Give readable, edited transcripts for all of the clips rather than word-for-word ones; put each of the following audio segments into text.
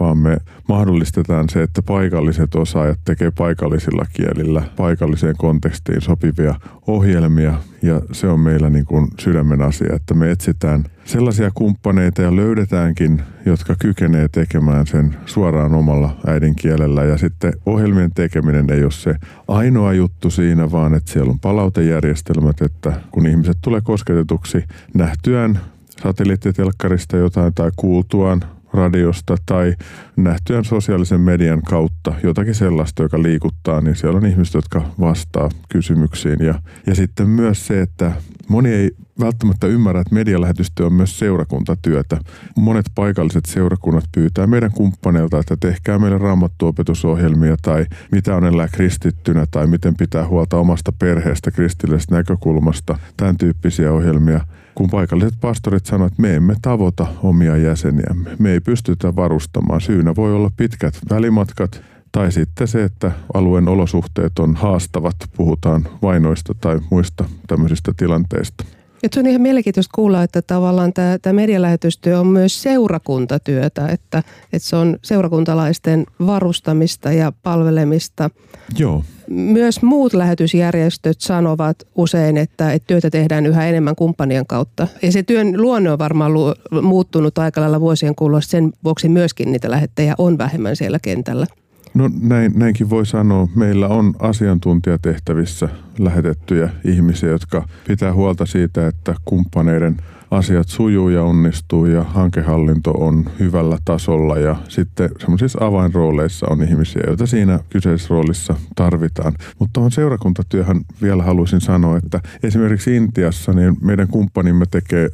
vaan me mahdollistetaan se, että paikalliset osaajat tekee paikallisilla kielillä paikalliseen kontekstiin sopivia ohjelmia. Ja se on meillä niin kuin sydämen asia, että me etsitään sellaisia kumppaneita ja löydetäänkin, jotka kykenee tekemään sen suoraan omalla äidinkielellä. Ja sitten ohjelmien tekeminen ei ole se ainoa juttu siinä, vaan että siellä on palautejärjestelmät, että kun ihmiset tulee kosketetuksi nähtyään satelliittitelkkarista jotain tai kuultuaan radiosta tai nähtyään sosiaalisen median kautta jotakin sellaista, joka liikuttaa, niin siellä on ihmiset, jotka vastaa kysymyksiin. Ja sitten myös se, että moni ei välttämättä ymmärrä, että medialähetystyö on myös seurakuntatyötä. Monet paikalliset seurakunnat pyytää meidän kumppaneilta, että tehkää meille raamattuopetusohjelmia tai mitä on elää kristittynä tai miten pitää huolta omasta perheestä kristillisestä näkökulmasta, tämän tyyppisiä ohjelmia. Kun paikalliset pastorit sanovat, että me emme tavoita omia jäseniämme, me ei pystytä varustamaan. Syynä voi olla pitkät välimatkat tai sitten se, että alueen olosuhteet on haastavat, puhutaan vainoista tai muista tämmöisistä tilanteista. Et se on ihan mielenkiintoista kuulla, että tavallaan tämä medialähetystyö on myös seurakuntatyötä, että se on seurakuntalaisten varustamista ja palvelemista. Joo. Myös muut lähetysjärjestöt sanovat usein, että työtä tehdään yhä enemmän kumppanien kautta. Ja se työn luonne on varmaan muuttunut aika lailla vuosien kuluessa. Sen vuoksi myöskin niitä lähettejä on vähemmän siellä kentällä. No näinkin voi sanoa. Meillä on asiantuntijatehtävissä lähetettyjä ihmisiä, jotka pitää huolta siitä, että kumppaneiden asiat sujuu ja onnistuu ja hankehallinto on hyvällä tasolla. Ja sitten semmoisissa avainrooleissa on ihmisiä, joita siinä kyseisessä roolissa tarvitaan. Mutta tuohon seurakuntatyöhön vielä haluaisin sanoa, että esimerkiksi Intiassa niin meidän kumppanimme tekee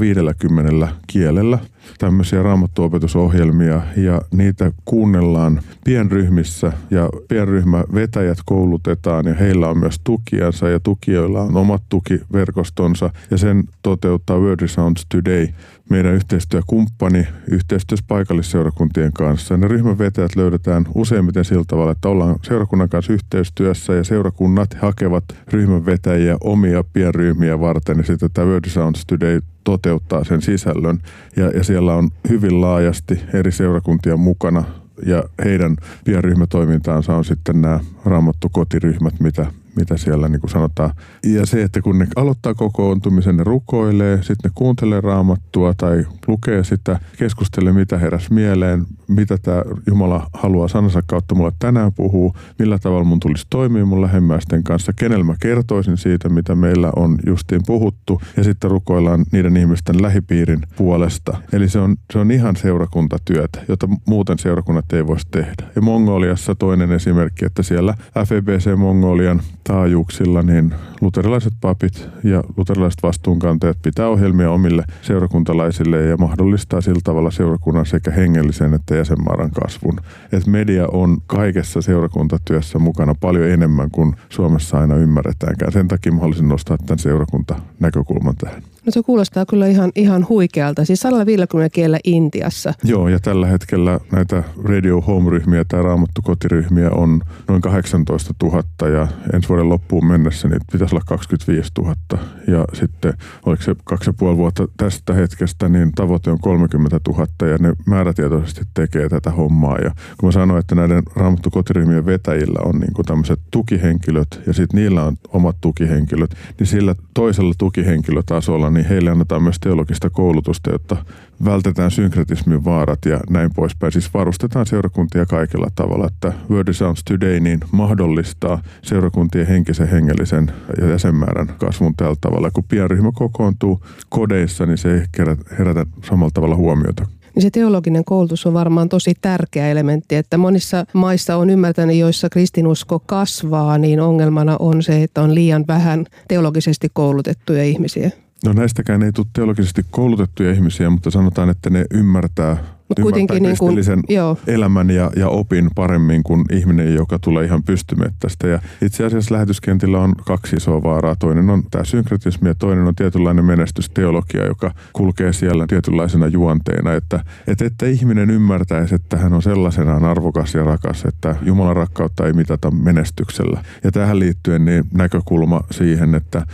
150 kielellä tämmöisiä raamattuopetusohjelmia ja niitä kuunnellaan pienryhmissä ja pienryhmävetäjät koulutetaan ja heillä on myös tukijansa ja tukijoilla on omat tukiverkostonsa ja sen toteuttaa Word Resounds Today, meidän yhteistyökumppani yhteistyössä paikallisseurakuntien kanssa. Ne ryhmävetäjät löydetään useimmiten sillä tavalla, että ollaan seurakunnan kanssa yhteistyössä ja seurakunnat hakevat ryhmävetäjiä omia pienryhmiä varten ja sitten tämä Word Resounds Today toteuttaa sen sisällön ja siellä on hyvin laajasti eri seurakuntia mukana ja heidän pienryhmätoimintaansa on sitten nämä raamattukotiryhmät, mitä siellä niin kuin sanotaan. Ja se, että kun ne aloittaa kokoontumisen, ne rukoilee, sitten ne kuuntelee raamattua tai lukee sitä, keskustelee mitä heräs mieleen, mitä tämä Jumala haluaa sanansa kautta mulle tänään puhuu, millä tavalla mun tulisi toimia mun lähimmäisten kanssa, kenellä mä kertoisin siitä, mitä meillä on justiin puhuttu ja sitten rukoillaan niiden ihmisten lähipiirin puolesta. Eli se on ihan seurakuntatyötä, jota muuten seurakunnat ei voisi tehdä. Ja Mongoliassa toinen esimerkki, että siellä FEBC Mongolian taajuuksilla niin luterilaiset papit ja luterilaiset vastuunkantajat pitää ohjelmia omille seurakuntalaisille ja mahdollistaa sillä tavalla seurakunnan sekä hengellisen että jäsenmäärän kasvun. Et media on kaikessa seurakuntatyössä mukana paljon enemmän kuin Suomessa aina ymmärretäänkään. Sen takia mä haluaisin nostaa tämän seurakuntanäkökulman tähän. No se kuulostaa kyllä ihan huikealta. Siis 150 kielellä Intiassa. Joo, ja tällä hetkellä näitä Radio Home-ryhmiä tai raamattukotiryhmiä on noin 18 000 ja ensi vuoden loppuun mennessä niitä pitäisi olla 25 000. Ja sitten oliko se 2,5 vuotta tästä hetkestä, niin tavoite on 30 000 ja ne määrätietoisesti tekee tätä hommaa. Ja kun mä sanoin, että näiden raamattukotiryhmien vetäjillä on niin kuin tämmöiset tukihenkilöt ja sitten niillä on omat tukihenkilöt, niin sillä toisella tukihenkilötasolla niin heille annetaan myös teologista koulutusta, jotta vältetään synkretismin vaarat ja näin poispäin. Siis varustetaan seurakuntia kaikilla tavalla, että Word Resounds Today niin mahdollistaa seurakuntien henkisen, hengellisen ja jäsenmäärän kasvun tällä tavalla. Kun pienryhmä kokoontuu kodeissa, niin se ei herätä samalla tavalla huomiota. Niin se teologinen koulutus on varmaan tosi tärkeä elementti, että monissa maissa on ymmärtänyt, joissa kristinusko kasvaa, niin ongelmana on se, että on liian vähän teologisesti koulutettuja ihmisiä. No näistäkään ei tule teologisesti koulutettuja ihmisiä, mutta sanotaan, että ne ymmärtää kristillisen elämän ja opin paremmin kuin ihminen, joka tulee ihan pystymettästä. Ja itse asiassa lähetyskentillä on kaksi isoa vaaraa. Toinen on tämä synkretismi ja toinen on tietynlainen menestysteologia, joka kulkee siellä tietynlaisena juonteena. Että ihminen ymmärtäisi, että hän on sellaisenaan arvokas ja rakas, että Jumalan rakkautta ei mitata menestyksellä. Ja tähän liittyen niin näkökulma siihen, että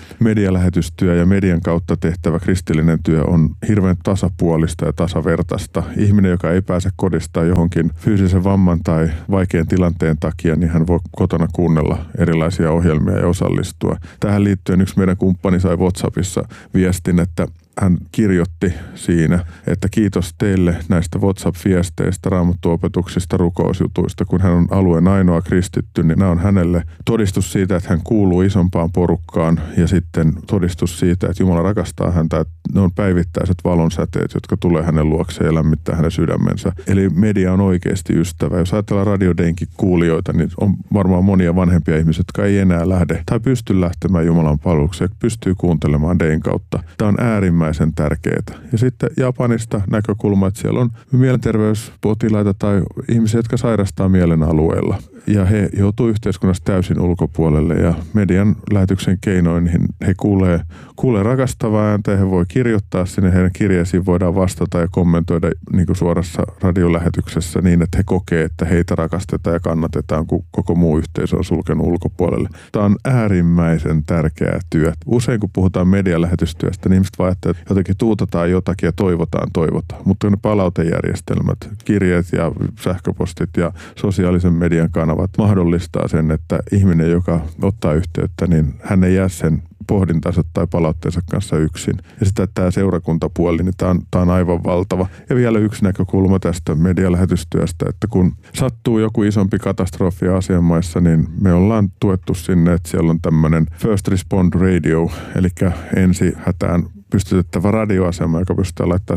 medialähetystyö ja median kautta tehtävä kristillinen työ on hirveän tasapuolista ja tasavertaista. Ihminen ihminen, joka ei pääse kodistaan johonkin fyysisen vamman tai vaikean tilanteen takia, niin hän voi kotona kuunnella erilaisia ohjelmia ja osallistua. Tähän liittyen yksi meidän kumppani sai WhatsAppissa viestin, että hän kirjoitti siinä, että kiitos teille näistä WhatsApp-viesteistä, raamattuopetuksista, rukousjutuista. Kun hän on alueen ainoa kristitty, niin nämä on hänelle todistus siitä, että hän kuuluu isompaan porukkaan ja sitten todistus siitä, että Jumala rakastaa häntä. Että ne on päivittäiset valonsäteet, jotka tulee hänen luokseen ja lämmittää hänen sydämensä. Eli media on oikeasti ystävä. Jos ajatellaan Radio Denkin kuulijoita, niin on varmaan monia vanhempia ihmisiä, jotka ei enää lähde tai pysty lähtemään Jumalan palvelukseen, pystyy kuuntelemaan Den kautta. Tämä on äärimmäisen tärkeää. Ja sitten Japanista näkökulma, että siellä on mielenterveyspotilaita tai ihmisiä, jotka sairastaa mielen alueella. Ja he joutuu yhteiskunnassa täysin ulkopuolelle ja median lähetyksen keinoin he kuulee rakastavaa ääntä ja he voi kirjoittaa sinne. Heidän kirjeisiin voidaan vastata ja kommentoida niin kuin suorassa radiolähetyksessä niin, että he kokee, että heitä rakastetaan ja kannatetaan, kun koko muu yhteisö on sulkenut ulkopuolelle. Tämä on äärimmäisen tärkeää työ. Usein kun puhutaan medialähetystyöstä, niin ihmiset vaan että jotenkin tuutataan jotakin ja toivotaan. Mutta ne palautejärjestelmät, kirjeet ja sähköpostit ja sosiaalisen median kanavat mahdollistaa sen, että ihminen, joka ottaa yhteyttä, niin hän ei jää sen pohdintansa tai palautteensa kanssa yksin. Ja sitten tämä seurakuntapuoli, niin tämä on aivan valtava. Ja vielä yksi näkökulma tästä medialähetystyöstä, että kun sattuu joku isompi katastrofi Aasian-maissa, niin me ollaan tuettu sinne, että siellä on tämmöinen First Respond Radio, eli ensihätään pystytettävä radioasema, joka pystytään laittamaan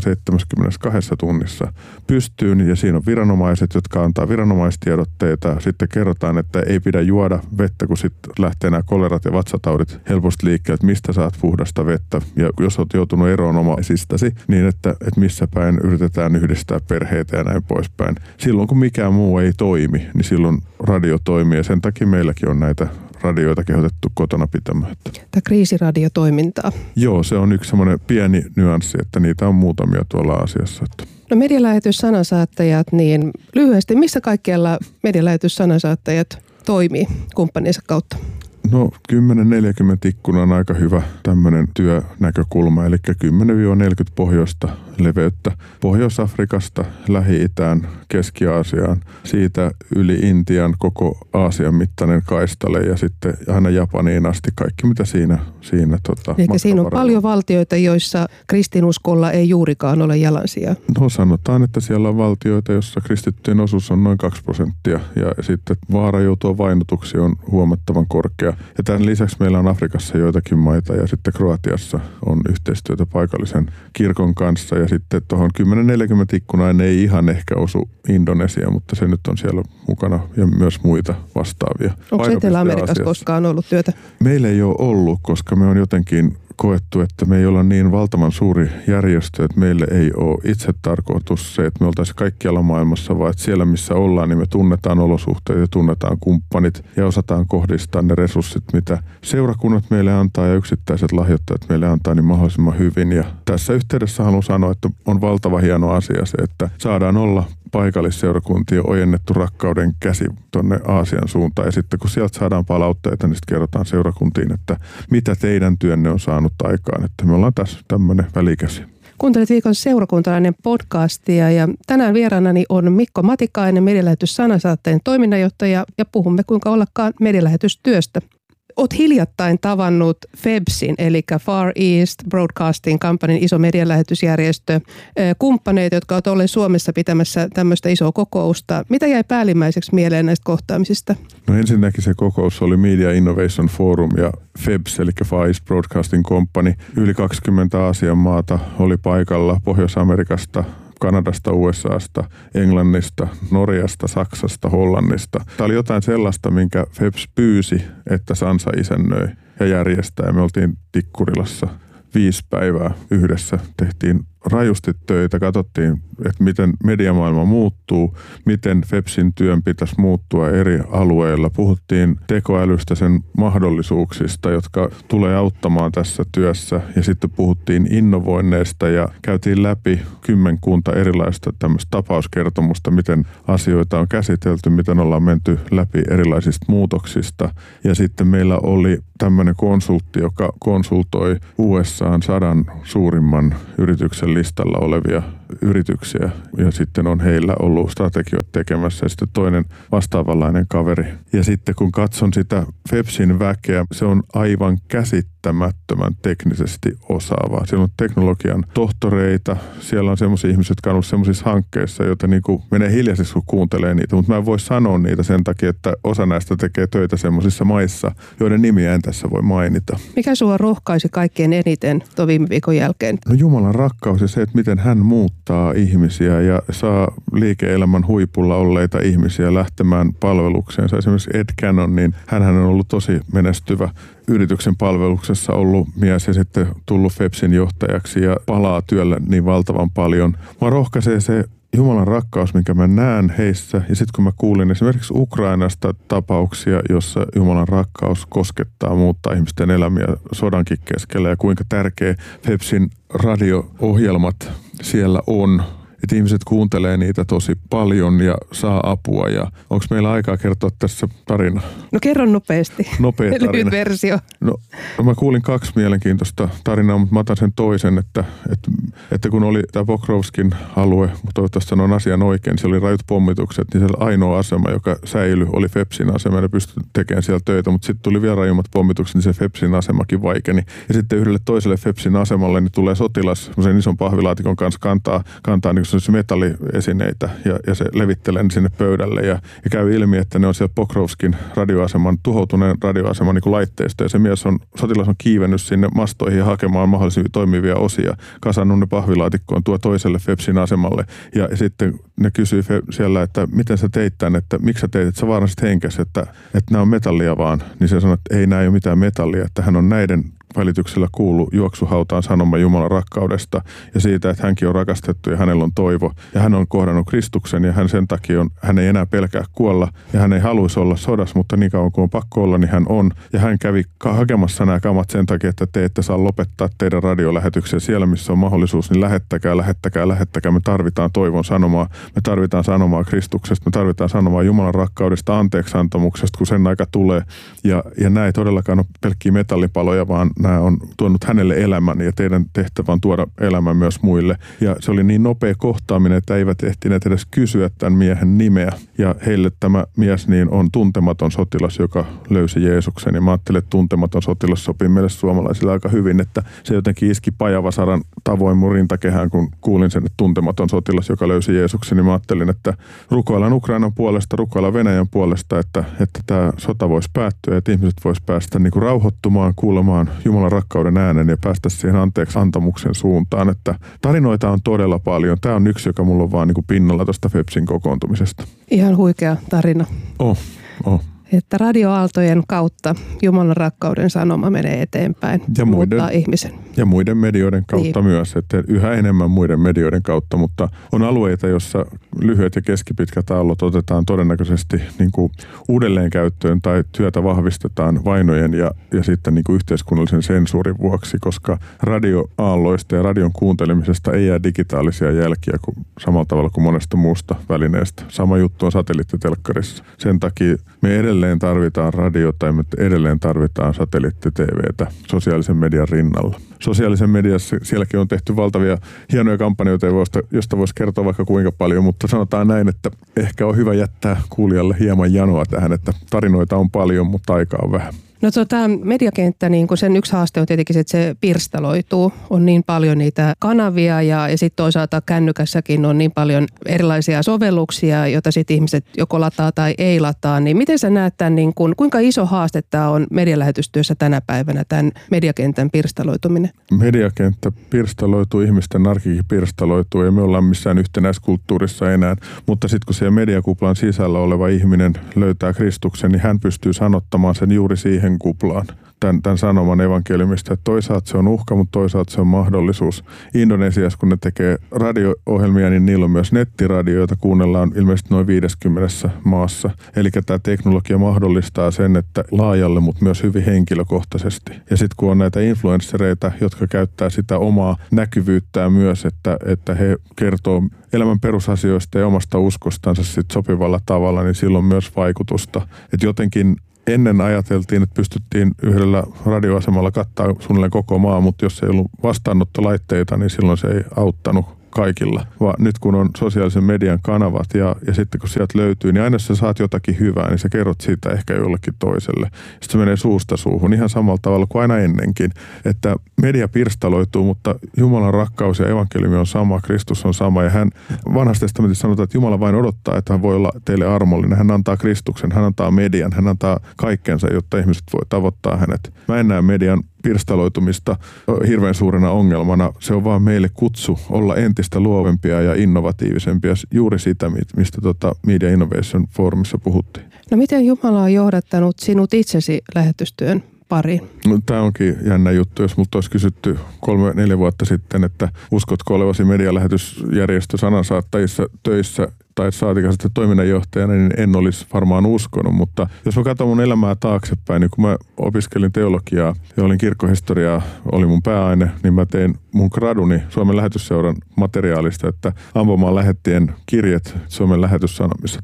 72 tunnissa pystyyn. Ja siinä on viranomaiset, jotka antaa viranomaistiedotteita. Sitten kerrotaan, että ei pidä juoda vettä, kun sitten lähtee nämä kolerat ja vatsataudit helposti liikkeelle, että mistä saat puhdasta vettä. Ja jos olet joutunut eroon omaisistasi, niin että missä päin yritetään yhdistää perheitä ja näin poispäin. Silloin kun mikään muu ei toimi, niin silloin radio toimii. Ja sen takia meilläkin on näitä radioita kehotettu kotona pitämään. Tämä kriisiradiotoimintaa. Joo, se on yksi semmoinen pieni nyanssi, että niitä on muutamia tuolla asiassa. No medialähetys sanansaattajat, niin lyhyesti, missä kaikkialla medialähetys sanansaattajat toimii kumppaninsa kautta? No 10-40 ikkuna on aika hyvä tämmöinen työnäkökulma, eli 10-40 pohjoista leveyttä. Pohjois-Afrikasta, Lähi-Itään, Keski-Aasiaan, siitä yli Intian koko Aasian mittainen kaistale ja sitten aina Japaniin asti kaikki mitä siinä Eli siinä on paljon valtioita, joissa kristinuskolla ei juurikaan ole jalansijaa. No sanotaan, että siellä on valtioita, joissa kristittyjen osuus on noin 2% ja sitten vaara joutua vainotuksi on huomattavan korkea. Ja tämän lisäksi meillä on Afrikassa joitakin maita ja sitten Kroatiassa on yhteistyötä paikallisen kirkon kanssa. Ja sitten tuohon 10-40 ikkunaan ei ihan ehkä osu Indonesia, mutta se nyt on siellä mukana ja myös muita vastaavia. Onko Etelä-Amerikassa koskaan ollut työtä? Meillä ei ole ollut, koska me on jotenkin koettu, että me ei olla niin valtavan suuri järjestö, että meille ei ole itse tarkoitus se, että me oltaisiin kaikkialla maailmassa, vaan että siellä missä ollaan, niin me tunnetaan olosuhteet ja tunnetaan kumppanit ja osataan kohdistaa ne resurssit, mitä seurakunnat meille antaa ja yksittäiset lahjoittajat meille antaa, niin mahdollisimman hyvin. Ja tässä yhteydessä haluan sanoa, että on valtava hieno asia se, että saadaan olla paikallisseurakuntien ojennettu rakkauden käsi tuonne Aasian suuntaan. Ja sitten kun sieltä saadaan palautteita, niin sitten kerrotaan seurakuntiin, että mitä teidän työnne on saanut aikaan. Että me ollaan tässä tämmöinen välikäsi. Kuuntelet viikon seurakuntalainen podcastia ja tänään vieraanani on Mikko Matikainen, medialähetys sanansaattajien toiminnanjohtaja ja puhumme kuinka ollakaan medialähetystyöstä. Olet hiljattain tavannut FEBSin, eli Far East Broadcasting Companyn iso medialähetysjärjestö, kumppaneita, jotka ovat olleet Suomessa pitämässä tämmöistä isoa kokousta. Mitä jäi päällimmäiseksi mieleen näistä kohtaamisista? No ensinnäkin se kokous oli Media Innovation Forum ja FEBS, eli Far East Broadcasting Company. Yli 20 Aasian maata oli paikalla Pohjois-Amerikasta, Kanadasta, USAsta, Englannista, Norjasta, Saksasta, Hollannista. Tämä oli jotain sellaista, minkä FEBS pyysi, että Sansa isännöi ja järjestää. Me oltiin Tikkurilassa 5 päivää yhdessä. Tehtiin rajusti töitä, katsottiin, että miten mediamaailma muuttuu, miten FEBSin työn pitäisi muuttua eri alueilla. Puhuttiin tekoälystä, sen mahdollisuuksista, jotka tulee auttamaan tässä työssä. Ja sitten puhuttiin innovoinneista ja käytiin läpi 10 erilaista tämmöistä tapauskertomusta, miten asioita on käsitelty, miten ollaan menty läpi erilaisista muutoksista. Ja sitten meillä oli tämmöinen konsultti, joka konsultoi USA:n 100 suurimman yrityksen listalla olevia yrityksiä ja sitten on heillä ollut strategioita tekemässä ja sitten toinen vastaavanlainen kaveri. Ja sitten kun katson sitä FEPSin väkeä, se on aivan käsittämättömän teknisesti osaavaa. Siellä on teknologian tohtoreita, siellä on semmoisia ihmisiä, jotka on ollut semmoisissa hankkeissa, joita niin kuin menee hiljaisesti, kun kuuntelee niitä, mutta mä en voi sanoa niitä sen takia, että osa näistä tekee töitä semmoisissa maissa, joiden nimiä en tässä voi mainita. Mikä sua rohkaisi kaikkein eniten tuon viime viikon jälkeen? No Jumalan rakkaus ja se, että miten hän muuttaa ihmisiä ja saa liike-elämän huipulla olleita ihmisiä lähtemään palvelukseensa. Esimerkiksi Ed Cannon, niin hänhän on ollut tosi menestyvä yrityksen palveluksessa ollut mies ja sitten tullut FEPSin johtajaksi ja palaa työllä niin valtavan paljon. Mä rohkaisee se Jumalan rakkaus, minkä mä näen heissä. Ja sitten kun mä kuulin esimerkiksi Ukrainasta tapauksia, jossa Jumalan rakkaus koskettaa, muuttaa ihmisten elämiä sodankin keskellä ja kuinka tärkeä FEPSin radio-ohjelmat siellä on. Että ihmiset kuuntelee niitä tosi paljon ja saa apua. Ja onko meillä aikaa kertoa tässä tarina? No kerro nopeasti. Nopea tarina. Lyhyt versio. No mä kuulin 2 mielenkiintoista tarinaa, mutta mä otan sen toisen, että kun oli tämä Pokrovskin alue, toivottavasti sanon asian oikein, siellä oli rajut pommitukset, niin siellä ainoa asema, joka säilyi, oli FEPSin asema, ja pystyi tekemään siellä töitä, mutta sitten tuli vielä rajummat pommitukset, niin se FEPSin asemakin vaikeni. Ja sitten yhdelle toiselle FEPSin asemalle niin tulee sotilas, sen ison pahvilaatikon kanssa kantaa niin metalliesineitä ja se levittelee sinne pöydälle ja käy ilmi, että ne on siellä Pokrovskin radioaseman, tuhoutuneen radioaseman niin laitteisto ja se sotilas on kiivennyt sinne mastoihin ja hakemaan mahdollisia toimivia osia, kasannut ne pahvilaatikkoon tuo toiselle FEPSin asemalle ja sitten ne kysyy siellä, että miten sä teit tämän, että miksi sä teit, että sä vaaranasit henkesi, että nämä on metallia vaan, niin se sanoo, että ei nämä ei ole mitään metallia, että hän on näiden välityksellä kuullut juoksuhautaan sanoma Jumalan rakkaudesta ja siitä, että hänkin on rakastettu ja hänellä on toivo. Ja hän on kohdannut Kristuksen ja hän sen takia hän ei enää pelkää kuolla ja hän ei haluaisi olla sodassa, mutta niin kauan kuin on pakko olla, niin hän on. Ja hän kävi hakemassa nämä kamat sen takia, että te ette saa lopettaa teidän radiolähetyksiä siellä, missä on mahdollisuus, niin lähettäkää. Me tarvitaan toivon sanomaa, me tarvitaan sanomaa Kristuksesta, me tarvitaan sanomaa Jumalan rakkaudesta, anteeksiantamuksesta, kun sen aika tulee. Ja nämä ei todellakaan ole pelkkiä metallipaloja, vaan nämä on tuonut hänelle elämän ja teidän tehtävä on tuoda elämän myös muille. Ja se oli niin nopea kohtaaminen, että eivät ehtineet edes kysyä tämän miehen nimeä. Ja heille tämä mies niin on tuntematon sotilas, joka löysi Jeesuksen. Ja mä ajattelin, että tuntematon sotilas sopii meille suomalaisille aika hyvin, että se jotenkin iski pajavasaran tavoin mun rintakehään, kun kuulin sen, että tuntematon sotilas, joka löysi Jeesuksen. Niin mä ajattelin, että rukoillaan Ukrainan puolesta, rukoillaan Venäjän puolesta, että tämä sota voisi päättyä, että ihmiset vois päästä niin kuin rauhoittumaan, kuulemaan Jumalan rakkauden äänen ja päästä siihen anteeksi antamuksen suuntaan, että tarinoita on todella paljon. Tämä on yksi, joka mulla on vaan niin kuin pinnalla tuosta FEPSin kokoontumisesta. Ihan huikea tarina. Oh. Että radioaaltojen kautta Jumalan rakkauden sanoma menee eteenpäin ja muuttaa ihmisen. Ja muiden medioiden kautta myös, että yhä enemmän muiden medioiden kautta, mutta on alueita, jossa lyhyet ja keskipitkät aallot otetaan todennäköisesti niin kuin uudelleen käyttöön tai työtä vahvistetaan vainojen ja sitten niin kuin yhteiskunnallisen sensuurin vuoksi, koska radioaalloista ja radion kuuntelemisesta ei jää digitaalisia jälkiä samalla tavalla kuin monesta muusta välineestä. Sama juttu on satelliittitelkkarissa. Sen takia me edelleen tarvitaan radiota ja me edelleen tarvitaan satelliitti-TVtä sosiaalisen median rinnalla. Sosiaalisen mediassa sielläkin on tehty valtavia hienoja kampanjoita, josta voisi kertoa vaikka kuinka paljon, mutta sanotaan näin, että ehkä on hyvä jättää kuulijalle hieman janoa tähän, että tarinoita on paljon, mutta aikaa on vähän. No mediakenttä, niin kun sen yksi haaste on tietenkin se, että se pirstaloituu. On niin paljon niitä kanavia ja sitten toisaalta kännykässäkin on niin paljon erilaisia sovelluksia, joita sitten ihmiset joko lataa tai ei lataa. Niin miten sä näet tämän, niin kuinka iso haaste tämä on medialähetystyössä tänä päivänä, tämän mediakentän pirstaloituminen? Mediakenttä pirstaloituu, ihmisten arkikin pirstaloituu ja me ollaan missään yhtenäiskulttuurissa enää. Mutta sitten kun siellä mediakuplan sisällä oleva ihminen löytää Kristuksen, niin hän pystyy sanottamaan sen juuri siihen kuplaan. Tämän sanoman evankeliumista, että toisaalta se on uhka, mutta toisaalta se on mahdollisuus. Indonesiassa, kun ne tekee radio-ohjelmia, niin niillä on myös nettiradio, jota kuunnellaan ilmeisesti noin 50 maassa. Eli tämä teknologia mahdollistaa sen, että laajalle, mutta myös hyvin henkilökohtaisesti. Ja sitten kun on näitä influenssereita, jotka käyttää sitä omaa näkyvyyttään myös, että he kertoo elämän perusasioista ja omasta uskostansa sit sopivalla tavalla, niin silloin myös vaikutusta. Että jotenkin ennen ajateltiin, että pystyttiin yhdellä radioasemalla kattaa suunnilleen koko maa, mutta jos ei ollut vastaanottolaitteita, niin silloin se ei auttanut kaikilla, vaan nyt kun on sosiaalisen median kanavat ja sitten kun sieltä löytyy, niin aina jos sä saat jotakin hyvää, niin sä kerrot siitä ehkä jollekin toiselle. Sitten se menee suusta suuhun ihan samalla tavalla kuin aina ennenkin, että media pirstaloituu, mutta Jumalan rakkaus ja evankeliumi on sama, Kristus on sama ja hän vanhassa testamentissa sanotaan, että Jumala vain odottaa, että hän voi olla teille armollinen. Hän antaa Kristuksen, hän antaa median, hän antaa kaikkensa, jotta ihmiset voi tavoittaa hänet. Mä en näe median pirstaloitumista hirveän suurena ongelmana. Se on vaan meille kutsu olla entistä luovempia ja innovatiivisempia, juuri sitä, mistä Media Innovation Forumissa puhuttiin. No miten Jumala on johdattanut sinut itsesi lähetystyön pariin? No, tämä onkin jännä juttu, jos multa olisi kysytty 3-4 vuotta sitten, että uskotko olevasi medialähetysjärjestö sanansaattajissa töissä tai saatika sitten toiminnanjohtajana, niin en olisi varmaan uskonut. Mutta jos mä katson mun elämää taaksepäin, niin kun mä opiskelin teologiaa ja olin kirkkohistoriaa, oli mun pääaine, niin mä tein mun graduni Suomen lähetysseuran materiaalista, että ampumaan lähettien kirjet Suomen lähetyssanomissa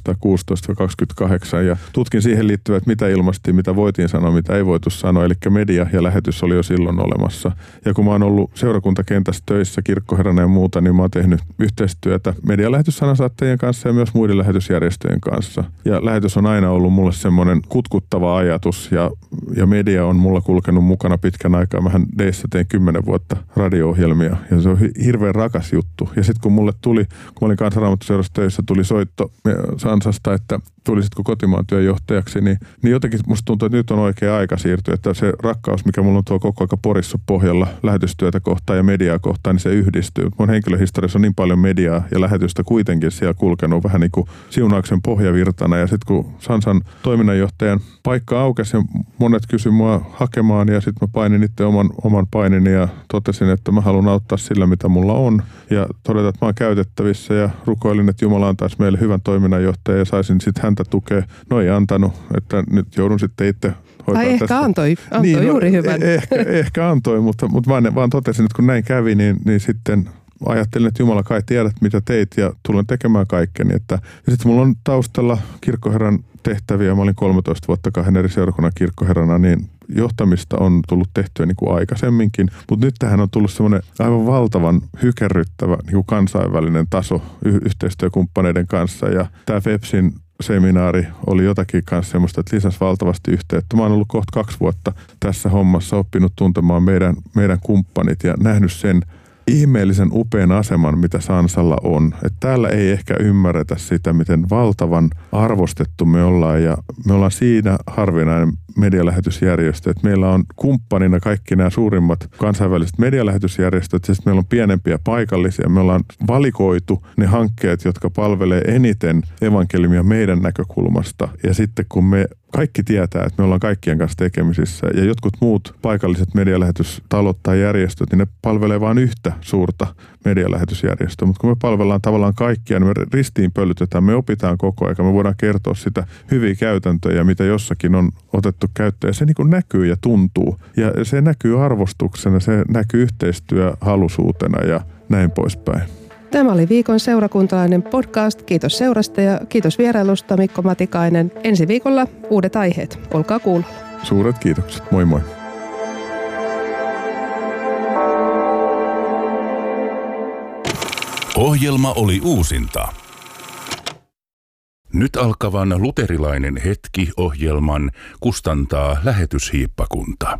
1916-28 ja tutkin siihen liittyvät, mitä ilmaistiin, mitä voitiin sanoa, mitä ei voitu sanoa, eli media ja lähetys oli jo silloin olemassa. Ja kun mä oon ollut seurakuntakentässä töissä kirkkoherrana ja muuta, niin mä oon tehnyt yhteistyötä medialähetyssanansaattajien kanssa ja myös muiden lähetysjärjestöjen kanssa. Ja lähetys on aina ollut mulle semmoinen kutkuttava ajatus ja media on mulla kulkenut mukana pitkän aikaa. Mähän Deissä tein 10 vuotta radio-ohjelmia ja se on hirveän rakas juttu. Ja sitten kun mulle tuli, kun mä olin Kansanraamattuseurassa töissä, tuli soitto Sansasta, että tulisitko kotimaan työjohtajaksi, niin jotenkin musta tuntuu, että nyt on oikea aika siirtyä, että se rakkaus, mikä mulla on tuo koko aika Porissa pohjalla lähetystyötä kohtaan ja mediaa kohtaan, niin se yhdistyy. Mun henkilöhistoriassa on niin paljon mediaa ja lähetystä kuitenkin siellä kulkenut vähän niin kuin siunauksen pohjavirtana ja sitten kun Sansan toiminnanjohtajan paikka aukesi ja monet kysyi mua hakemaan ja sitten mä painin itse oman painini ja totesin, että mä haluan auttaa sillä, mitä mulla on ja todeta, että mä oon käytettävissä ja rukoilin, että Jumala antaisi meille hyvän toiminnanjohtajan ja saisin sitten häntä tukea. No ei antanut, että nyt joudun sitten itse hoitaa tai ehkä antoi niin, juuri hyvän. Ehkä antoi, mutta vaan totesin, että kun näin kävi, niin sitten ajattelin, että Jumala kai tiedät, mitä teit ja tulen tekemään kaikkeni. Ja sitten mulla on taustalla kirkkoherran tehtäviä. Mä olin 13 vuotta 2 eri seurakunnan kirkkoherrana, niin johtamista on tullut tehtyä niin kuin aikaisemminkin. Mutta nyt tähän on tullut semmoinen aivan valtavan hykerryttävä niin kuin kansainvälinen taso yhteistyökumppaneiden kanssa. Ja tämä FEPSin seminaari oli jotakin kanssa semmoista, että lisäsi valtavasti yhteyttä. Mä oon ollut kohta 2 vuotta tässä hommassa, oppinut tuntemaan meidän kumppanit ja nähnyt sen ihmeellisen upean aseman, mitä Sansalla on. Että täällä ei ehkä ymmärretä sitä, miten valtavan arvostettu me ollaan ja me ollaan siinä harvinainen medialähetysjärjestö, että meillä on kumppanina kaikki nämä suurimmat kansainväliset medialähetysjärjestöt, ja sitten meillä on pienempiä paikallisia. Me ollaan valikoitu ne hankkeet, jotka palvelee eniten evankeliumia meidän näkökulmasta, ja sitten kun me kaikki tietää, että me ollaan kaikkien kanssa tekemisissä, ja jotkut muut paikalliset medialähetystalot tai järjestöt, niin ne palvelee vain yhtä suurta medialähetysjärjestöä, mutta kun me palvellaan tavallaan kaikkia, niin me ristiinpölytetään, me opitaan koko ajan, me voidaan kertoa sitä hyviä käytäntöjä, mitä jossakin on otettu käyttöön, ja se niin kuin näkyy ja tuntuu, ja se näkyy arvostuksena, se näkyy yhteistyöhaluisuutena ja näin poispäin. Tämä oli viikon seurakuntalainen podcast. Kiitos seurasta ja kiitos vierailusta Mikko Matikainen. Ensi viikolla uudet aiheet. Olkaa kuulolla. Suuret kiitokset. Moi moi. Ohjelma oli uusinta. Nyt alkavan luterilainen hetki -ohjelman kustantaa Lähetyshiippakunta.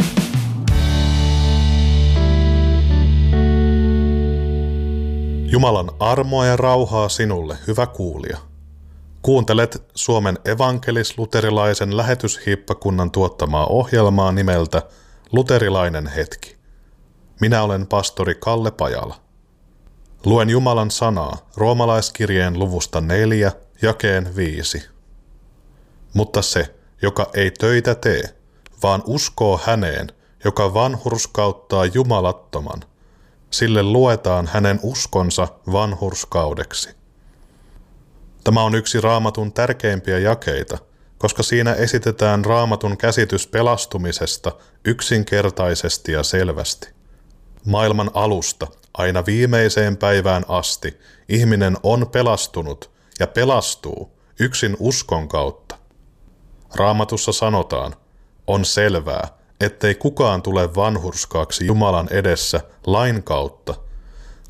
Jumalan armoa ja rauhaa sinulle, hyvä kuulija. Kuuntelet Suomen evankelis-luterilaisen lähetyshiippakunnan tuottamaa ohjelmaa nimeltä Luterilainen hetki. Minä olen pastori Kalle Pajala. Luen Jumalan sanaa Roomalaiskirjeen luvusta 4, jakeen 5. Mutta se, joka ei töitä tee, vaan uskoo häneen, joka vanhurskauttaa jumalattoman, sille luetaan hänen uskonsa vanhurskaudeksi. Tämä on yksi Raamatun tärkeimpiä jakeita, koska siinä esitetään Raamatun käsitys pelastumisesta yksinkertaisesti ja selvästi. Maailman alusta aina viimeiseen päivään asti ihminen on pelastunut ja pelastuu yksin uskon kautta. Raamatussa sanotaan, on selvää, ettei kukaan tule vanhurskaaksi Jumalan edessä lain kautta,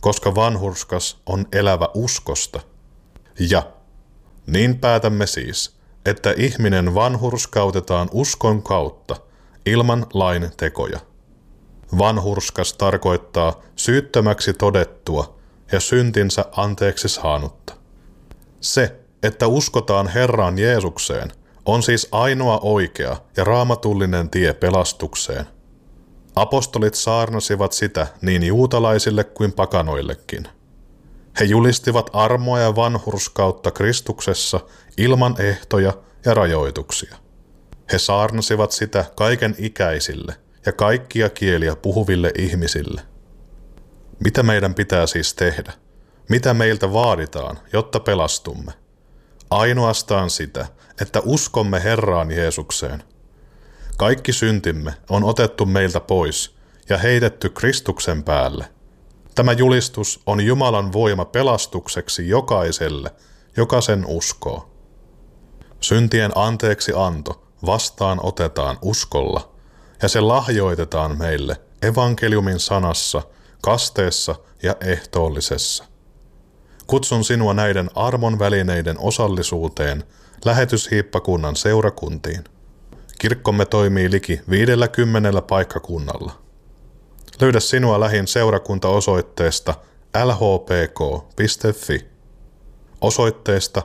koska vanhurskas on elävä uskosta. Ja niin päätämme siis, että ihminen vanhurskautetaan uskon kautta ilman lain tekoja. Vanhurskas tarkoittaa syyttömäksi todettua ja syntinsä anteeksi saanutta. Se, että uskotaan Herraan Jeesukseen, on siis ainoa oikea ja raamatullinen tie pelastukseen. Apostolit saarnasivat sitä niin juutalaisille kuin pakanoillekin. He julistivat armoa ja vanhurskautta Kristuksessa ilman ehtoja ja rajoituksia. He saarnasivat sitä kaiken ikäisille ja kaikkia kieliä puhuville ihmisille. Mitä meidän pitää siis tehdä? Mitä meiltä vaaditaan, jotta pelastumme? Ainoastaan sitä, että uskomme Herraan Jeesukseen. Kaikki syntimme on otettu meiltä pois ja heitetty Kristuksen päälle. Tämä julistus on Jumalan voima pelastukseksi jokaiselle, joka sen uskoo. Syntien anteeksi anto vastaan otetaan uskolla ja se lahjoitetaan meille evankeliumin sanassa, kasteessa ja ehtoollisessa. Kutsun sinua näiden armon välineiden osallisuuteen lähetyshiippakunnan seurakuntiin. Kirkkomme toimii liki 50 paikkakunnalla. Löydä sinua lähin seurakunta osoitteesta lhpk.fi. Osoitteesta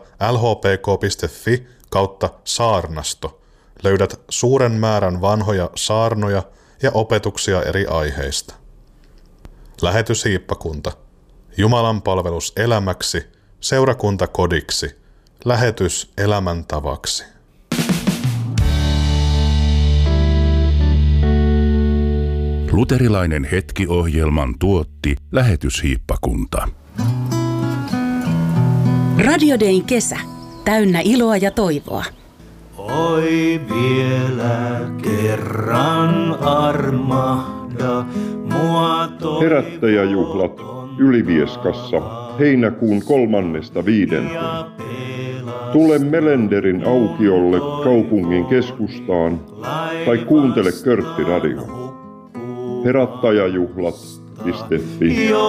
lhpk.fi/saarnasto löydät suuren määrän vanhoja saarnoja ja opetuksia eri aiheista. Lähetyshiippakunta. Jumalan palvelus elämäksi, seurakunta kodiksi, lähetys elämäntavaksi. Luterilainen hetki-ohjelman tuotti Lähetyshiippakunta. Radio Dayn kesä. Täynnä iloa ja toivoa. Oi vielä kerran armahda mua toivoa. Herättäjäjuhlat Ylivieskassa heinäkuun 3.5. Tule Melenderin aukiolle kaupungin keskustaan tai kuuntele Körtti Radio. Herättäjäjuhlat.fi.